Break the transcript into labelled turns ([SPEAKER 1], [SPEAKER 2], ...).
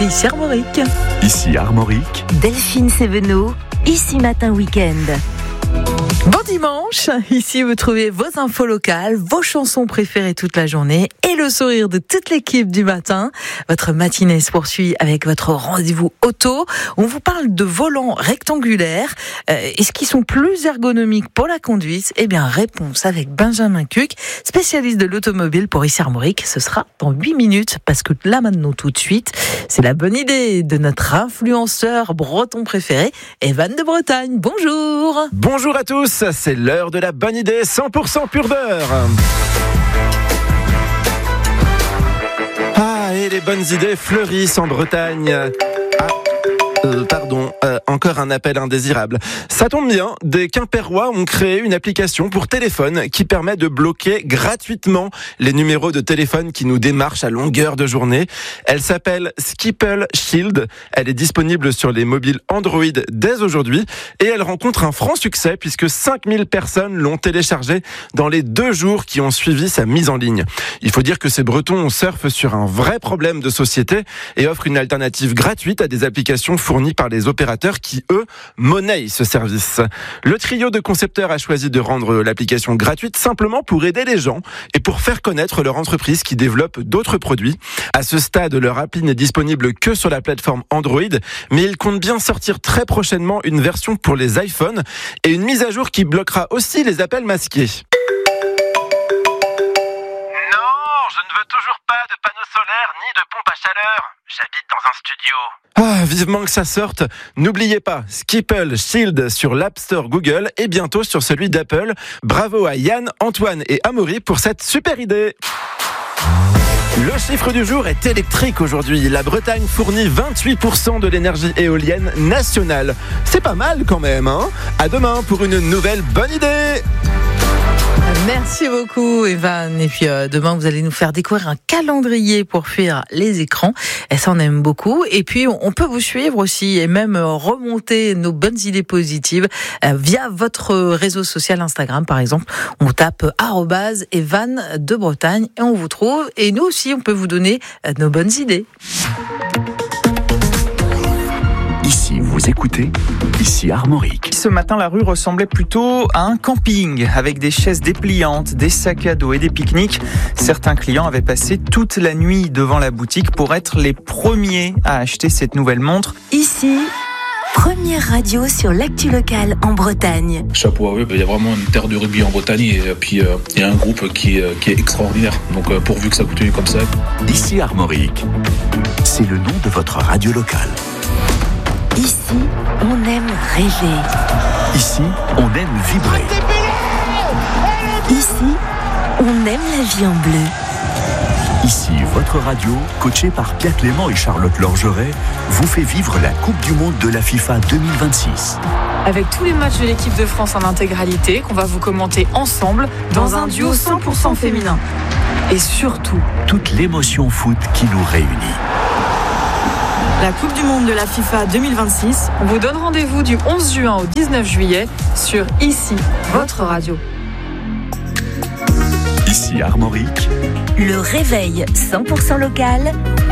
[SPEAKER 1] écoutez ici Armorique.
[SPEAKER 2] Ici Armorique.
[SPEAKER 3] Delphine Sévenot, ici Matin Week-end.
[SPEAKER 1] Bon dimanche, ici vous trouvez vos infos locales, vos chansons préférées toute la journée et le sourire de toute l'équipe du matin. Votre matinée se poursuit avec votre rendez-vous auto. On vous parle de volants rectangulaires. Est-ce qu'ils sont plus ergonomiques pour la conduite ? Eh bien, réponse avec Benjamin Cuc, spécialiste de l'automobile pour ici Armorique. Ce sera dans 8 minutes parce que là maintenant tout de suite, c'est la bonne idée de notre influenceur breton préféré, Evan de Bretagne. Bonjour.
[SPEAKER 4] Bonjour à tous, c'est l'heure de la bonne idée 100% pur beurre. Ah, et les bonnes idées fleurissent en Bretagne. Encore un appel indésirable. Ça tombe bien, des Quimpérois ont créé une application pour téléphone qui permet de bloquer gratuitement les numéros de téléphone qui nous démarchent à longueur de journée. Elle s'appelle Skipple Shield. Elle est disponible sur les mobiles Android dès aujourd'hui et elle rencontre un franc succès puisque 5000 personnes l'ont téléchargée dans les 2 jours qui ont suivi sa mise en ligne. Il faut dire que ces Bretons surfent sur un vrai problème de société et offrent une alternative gratuite à des applications fournies par les opérateurs qui, eux, monnaient ce service. Le trio de concepteurs a choisi de rendre l'application gratuite simplement pour aider les gens et pour faire connaître leur entreprise qui développe d'autres produits. À ce stade, leur appli n'est disponible que sur la plateforme Android, mais ils comptent bien sortir très prochainement une version pour les iPhones et une mise à jour qui bloquera aussi les appels masqués.
[SPEAKER 5] Je ne veux toujours pas de panneaux solaires ni de pompe à chaleur. J'habite dans un studio.
[SPEAKER 4] Ah, vivement que ça sorte. N'oubliez pas, Skipple Shield sur l'App Store Google et bientôt sur celui d'Apple. Bravo à Yann, Antoine et Amaury pour cette super idée. Le chiffre du jour est électrique aujourd'hui. La Bretagne fournit 28% de l'énergie éolienne nationale. C'est pas mal quand même, hein ? À demain pour une nouvelle bonne idée.
[SPEAKER 1] Merci beaucoup Evan. Et puis demain vous allez nous faire découvrir un calendrier pour fuir les écrans. Et ça on aime beaucoup. Et puis on peut vous suivre aussi et même remonter nos bonnes idées positives via votre réseau social Instagram par exemple. On tape @Evan de Bretagne et on vous trouve. Et nous aussi on peut vous donner nos bonnes idées.
[SPEAKER 2] Ici, vous écoutez, ici Armorique.
[SPEAKER 6] Ce matin, la rue ressemblait plutôt à un camping, avec des chaises dépliantes, des sacs à dos et des pique-niques. Certains clients avaient passé toute la nuit devant la boutique pour être les premiers à acheter cette nouvelle montre.
[SPEAKER 3] Ici, première radio sur l'actu locale en Bretagne.
[SPEAKER 7] Chapeau à eux, il y a vraiment une terre de rugby en Bretagne et puis il y a un groupe qui est extraordinaire. Donc pourvu que ça continue comme ça.
[SPEAKER 2] Ici Armorique, c'est le nom de votre radio locale.
[SPEAKER 3] Ici, on aime rêver.
[SPEAKER 2] Ici, on aime vibrer.
[SPEAKER 3] Ici, on aime la vie en bleu.
[SPEAKER 2] Ici, votre radio, coachée par Pierre Clément et Charlotte Lorgeret, vous fait vivre la Coupe du Monde de la FIFA 2026.
[SPEAKER 8] Avec tous les matchs de l'équipe de France en intégralité, qu'on va vous commenter ensemble dans un duo 100% féminin. Et surtout,
[SPEAKER 2] toute l'émotion foot qui nous réunit.
[SPEAKER 8] La Coupe du Monde de la FIFA 2026, on vous donne rendez-vous du 11 juin au 19 juillet sur Ici, votre radio.
[SPEAKER 2] Ici Armorique,
[SPEAKER 3] le réveil 100% local